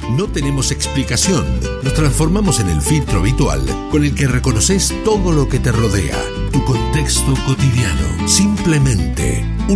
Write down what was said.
No tenemos explicación. Nos transformamos en el filtro habitual con el que reconoces todo lo que te rodea. Tu contexto cotidiano. Simplemente